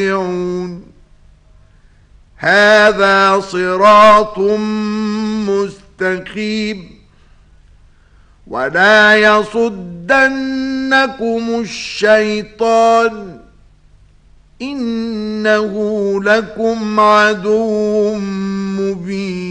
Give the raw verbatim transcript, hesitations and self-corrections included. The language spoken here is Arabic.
هذا صراط مستقيم ولا يصدنكم الشيطان إنه لكم عدو مبين.